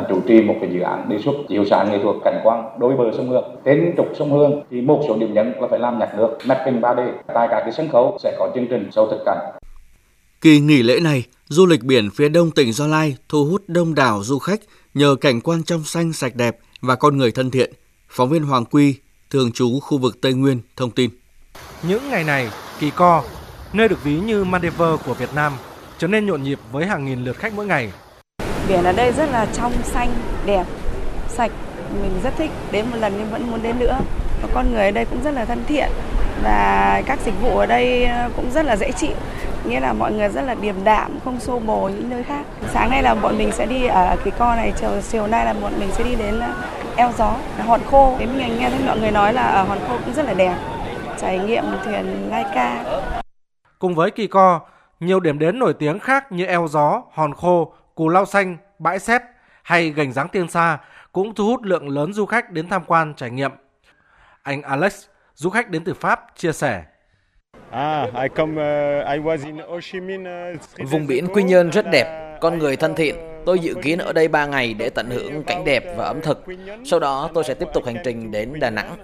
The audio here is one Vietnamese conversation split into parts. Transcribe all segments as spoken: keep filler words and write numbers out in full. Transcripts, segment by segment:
chủ trì một cái dự án đề xuất chiếu sáng nghệ thuật cảnh quan đối bờ sông Hương. Trên trục sông Hương thì một số điểm nhấn là phải làm nhạc nước, mapping ba D. Tại các cái sân khấu sẽ có chương trình show thực cảnh. Kỳ nghỉ lễ này, du lịch biển phía đông tỉnh Gia Lai thu hút đông đảo du khách nhờ cảnh quan trong xanh sạch đẹp và con người thân thiện. Phóng viên Hoàng Quy, thường trú khu vực Tây Nguyên, thông tin. Những ngày này, Kỳ Co, nơi được ví như Maldives của Việt Nam, trở nên nhộn nhịp với hàng nghìn lượt khách mỗi ngày. Biển ở đây rất là trong xanh, đẹp, sạch. Mình rất thích, đến một lần nhưng vẫn muốn đến nữa. Và con người ở đây cũng rất là thân thiện và các dịch vụ ở đây cũng rất là dễ chịu. Nghĩa là mọi người rất là điềm đạm, không xô bồ những nơi khác. Sáng nay là bọn mình sẽ đi ở Kỳ Co này, chiều, chiều nay là bọn mình sẽ đi đến Eo Gió, Hòn Khô. Thế mình nghe thấy mọi người nói là ở Hòn Khô cũng rất là đẹp, trải nghiệm thuyền Laika. Cùng với Kỳ Co, nhiều điểm đến nổi tiếng khác như Eo Gió, Hòn Khô, Cù Lao Xanh, Bãi Xép hay Gành Giáng Tiên Sa cũng thu hút lượng lớn du khách đến tham quan trải nghiệm. Anh Alex, du khách đến từ Pháp, chia sẻ. Vùng biển Quy Nhơn rất đẹp, con người thân thiện. Tôi dự kiến ở đây ba ngày để tận hưởng cảnh đẹp và ẩm thực. Sau đó tôi sẽ tiếp tục hành trình đến Đà Nẵng.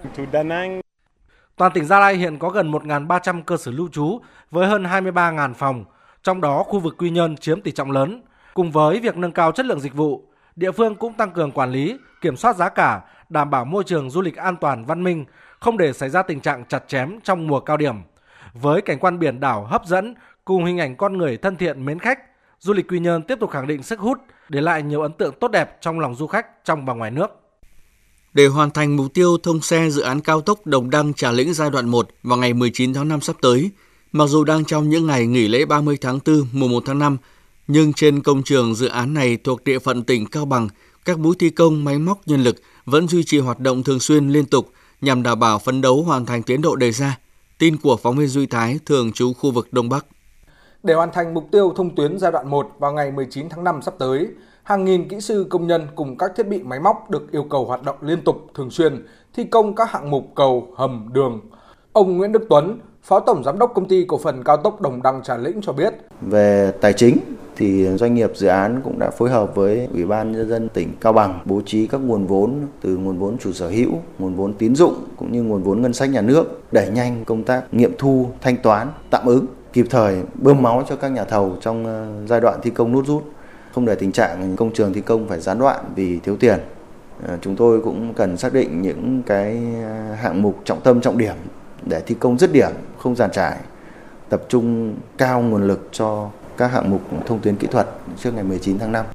Toàn tỉnh Gia Lai hiện có gần một nghìn ba trăm cơ sở lưu trú với hơn hai mươi ba nghìn phòng, trong đó khu vực Quy Nhơn chiếm tỷ trọng lớn. Cùng với việc nâng cao chất lượng dịch vụ, địa phương cũng tăng cường quản lý, kiểm soát giá cả, đảm bảo môi trường du lịch an toàn văn minh, không để xảy ra tình trạng chặt chém trong mùa cao điểm. Với cảnh quan biển đảo hấp dẫn cùng hình ảnh con người thân thiện mến khách, du lịch Quy Nhơn tiếp tục khẳng định sức hút, để lại nhiều ấn tượng tốt đẹp trong lòng du khách trong và ngoài nước. Để hoàn thành mục tiêu thông xe dự án cao tốc Đồng Đăng - Trà Lĩnh giai đoạn một vào ngày mười chín tháng năm sắp tới, mặc dù đang trong những ngày nghỉ lễ ba mươi tháng tư, mùng một tháng năm, nhưng trên công trường dự án này thuộc địa phận tỉnh Cao Bằng, các mũi thi công, máy móc, nhân lực vẫn duy trì hoạt động thường xuyên liên tục nhằm đảm bảo phấn đấu hoàn thành tiến độ đề ra. Tin của phóng viên Duy Thái, thường trú khu vực Đông Bắc. Để hoàn thành mục tiêu thông tuyến giai đoạn một vào ngày mười chín tháng năm sắp tới, hàng nghìn kỹ sư công nhân cùng các thiết bị máy móc được yêu cầu hoạt động liên tục, thường xuyên, thi công các hạng mục cầu, hầm, đường. Ông Nguyễn Đức Tuấn, Phó Tổng Giám đốc Công ty Cổ phần Cao tốc Đồng Đăng - Trà Lĩnh cho biết. Về tài chính thì doanh nghiệp dự án cũng đã phối hợp với Ủy ban Nhân dân tỉnh Cao Bằng bố trí các nguồn vốn từ nguồn vốn chủ sở hữu, nguồn vốn tín dụng cũng như nguồn vốn ngân sách nhà nước, đẩy nhanh công tác nghiệm thu, thanh toán, tạm ứng, kịp thời bơm máu cho các nhà thầu trong giai đoạn thi công nút rút, không để tình trạng công trường thi công phải gián đoạn vì thiếu tiền. Chúng tôi cũng cần xác định những cái hạng mục trọng tâm trọng điểm để thi công dứt điểm, không dàn trải, tập trung cao nguồn lực cho các hạng mục thông tuyến kỹ thuật trước ngày mười chín tháng năm.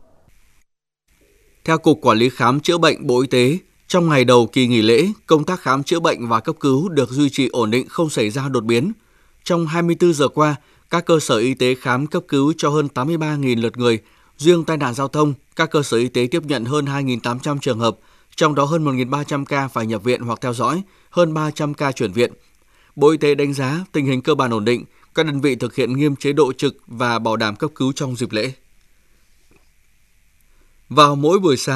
Theo Cục Quản lý Khám chữa bệnh Bộ Y tế, trong ngày đầu kỳ nghỉ lễ, công tác khám chữa bệnh và cấp cứu được duy trì ổn định, không xảy ra đột biến. Trong hai mươi tư giờ qua, các cơ sở y tế khám cấp cứu cho hơn tám mươi ba nghìn lượt người. Riêng tai nạn giao thông, các cơ sở y tế tiếp nhận hơn hai nghìn tám trăm trường hợp, trong đó hơn một nghìn ba trăm ca phải nhập viện hoặc theo dõi, hơn ba trăm ca chuyển viện. Bộ Y tế đánh giá tình hình cơ bản ổn định, các đơn vị thực hiện nghiêm chế độ trực và bảo đảm cấp cứu trong dịp lễ. Vào mỗi buổi sáng,